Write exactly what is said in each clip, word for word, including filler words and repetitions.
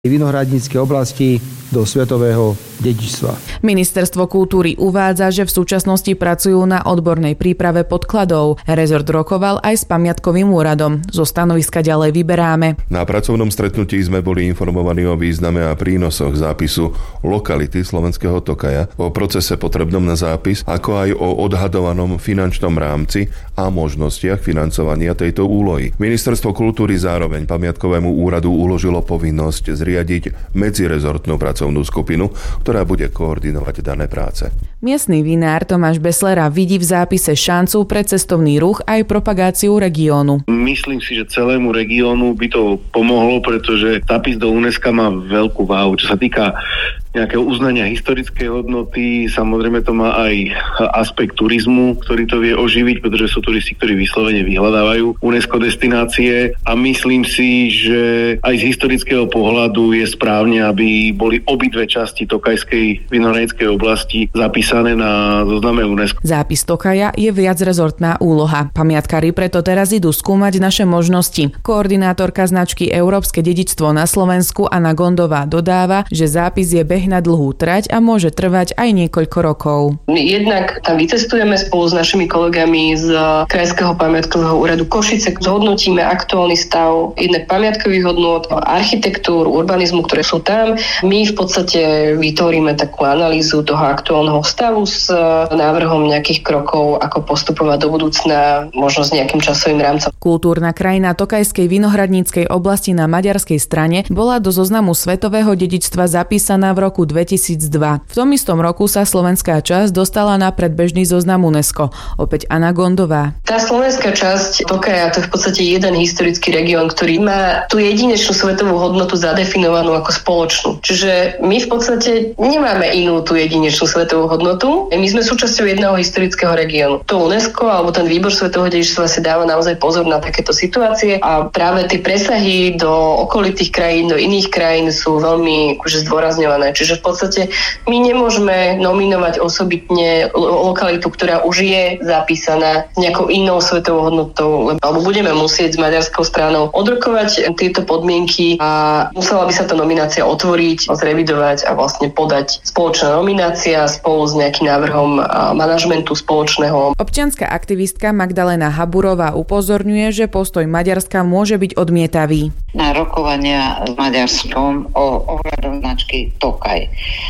vinohradníckej oblasti do svetového dedičstva. Ministerstvo kultúry uvádza, že v súčasnosti pracujú na odbornej príprave podkladov. Rezort rokoval aj s pamiatkovým úradom. Zo stanoviska ďalej vyberáme. Na pracovnom stretnutí sme boli informovaní o význame a prínosoch zápisu lokality Slovenského Tokaja, o procese potrebnom na zápis, ako aj o odhadovanom finančnom rámci a možnostiach financovania tejto úlohy. Ministerstvo kultúry zároveň pamiatkovému úradu uložilo povinnosť zriadiť medzirezortnú pracovnú skupinu, ktorá bude koordinovať dané práce. Miestny vinár Tomáš Beslera vidí v zápise šancu pre cestovný ruch aj propagáciu regiónu. Myslím si, že celému regiónu by to pomohlo, pretože zápis do UNESCO má veľkú váhu. Čo sa týka nejakého uznania historickej hodnoty, samozrejme to má aj aspekt turizmu, ktorý to vie oživiť, pretože sú turisti, ktorí vyslovene vyhľadávajú UNESCO destinácie a myslím si, že aj z historického pohľadu je správne, aby boli obidve časti Tokajskej vinohradníckej oblasti zapísané na zozname UNESCO. Zápis Tokaja je viacrezortná úloha. Pamiatkári preto teraz idú skúmať naše možnosti. Koordinátorka značky Európske dedičstvo na Slovensku Anna Gondová dodáva, že zápis je beh na dlhú trať a môže trvať aj niekoľko rokov. Jednak tam vycestujeme spolu s našimi kolegami z Krajského pamiatkového úradu Košice, zhodnotíme aktuálny stav jednak pamiatkových hodnôt, architektúr, urbanizmu, ktoré sú tam. My v podstate vytvoríme takú analýzu toho aktuálneho stavu s návrhom nejakých krokov, ako postupovať do budúcna, možno s nejakým časovým rámcom. Kultúrna krajina Tokajskej vinohradníckej oblasti na maďarskej strane bola do zoznamu svetového dedičstva zapísaná v roku dvetisícdva. V tom istom roku sa slovenská časť dostala na predbežný zoznam UNESCO. Opäť Anna Gondová. Tá slovenská časť Tokaja, to je v podstate jeden historický región, ktorý má tú jedinečnú svetovú hodnotu zadefinovanú ako spoločnú. Čiže my v podstate nemáme inú tú jedinečnú svetovú hodnotu. My sme súčasťou jedného historického regiónu. To UNESCO alebo ten výbor svetového dedičstva si dáva naozaj pozor na takéto situácie a práve tie presahy do okolitých krajín, do iných krajín sú veľmi akože zdôrazňované. Čiže v podstate my nemôžeme nominovať osobitne lokalitu, ktorá už je zapísaná nejakou inou svetovou hodnotou, alebo budeme musieť s maďarskou stranou odrokovať tieto podmienky a musela by sa tá nominácia otvoriť, zrevidovať a vlastne podať spoločná nominácia spolu s nejakým návrhom manažmentu spoločného. Občianska aktivistka Magdalena Haburová upozorňuje, že postoj Maďarska môže byť odmietavý. Na rokovania s Maďarskom o ohľadom značky Tokaj.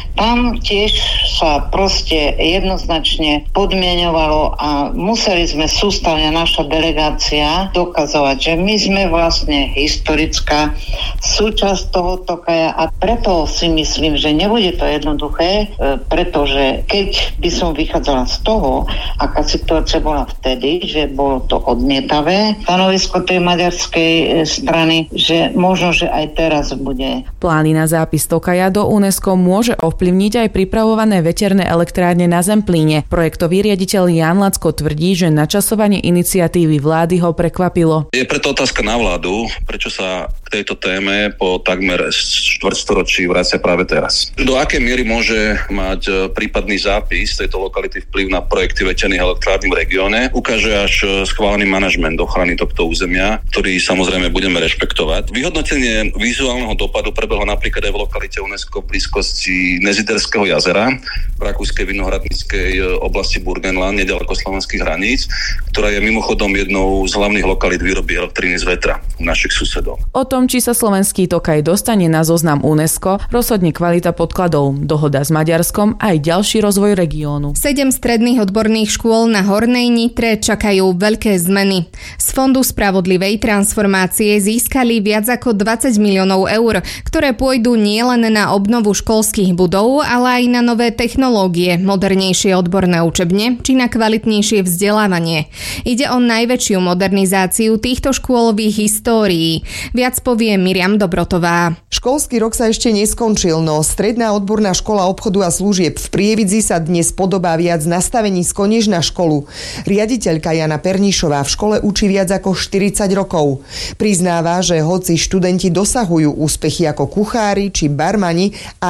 Tam tiež sa proste jednoznačne podmieňovalo a museli sme sústavne, naša delegácia, dokazovať, že my sme vlastne historická súčasť toho Tokaja a preto si myslím, že nebude to jednoduché, pretože keď by som vychádzala z toho, aká situácia bola vtedy, že bolo to odmietavé stanovisko tej maďarskej strany, že možno, že aj teraz bude. Plány na zápis Tokaja do UNESCO môže ovplyvniť aj pripravované veterné elektrárne na Zemplíne. Projektový riaditeľ Ján Lacko tvrdí, že načasovanie iniciatívy vlády ho prekvapilo. Je preto otázka na vládu, prečo sa k tejto téme po takmer štvrťstoročí vracia práve teraz. Do akej miery môže mať prípadný zápis tejto lokality vplyv na projekty veterných elektrární v regióne, ukáže až schválený manažment ochrany tohto územia, ktorý samozrejme budeme rešpektovať. Vyhodnotenie vizuálneho dopadu prebehlo napríklad aj v lokalite UNESCO v blízkosti Neziderského jazera v rakúskej vinohradníckej oblasti Burgenland, nedaleko slovenských hraníc, ktorá je mimochodom jednou z hlavných lokalít výroby elektriny z vetra u našich susedov. O tom, či sa slovenský Tokaj dostane na zoznam UNESCO, rozhodne kvalita podkladov, dohoda s Maďarskom aj ďalší rozvoj regiónu. Sedem stredných odborných škôl na Hornej Nitre čakajú veľké zmeny. Z Fondu spravodlivej transformácie získali viac ako dvadsať miliónov eur, ktoré pôjdu nielen na obnovu školských budov, ale aj na nové technológie, modernejšie odborné učebne či na kvalitnejšie vzdelávanie. Ide o najväčšiu modernizáciu týchto škôl v ich histórii. Viac povie Miriam Dobrotová. Školský rok sa ešte neskončil, no Stredná odborná škola obchodu a služieb v Prievidzi sa dnes podobá viac nastavenisko než na školu. Riaditeľka Jana Pernišová v škole učí viac ako štyridsať rokov. Priznáva, že hoci študenti dosahujú úspechy ako kuchári či barmani, aj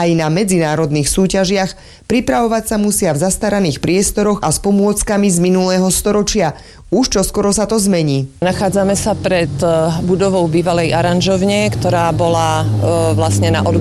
Aj na medzinárodných súťažiach pripravovať sa musia v zastaraných priestoroch a s pomôckami z minulého storočia. Už čoskoro sa to zmení. Nachádzame sa pred budovou bývalej aranžovne, ktorá bola vlastne na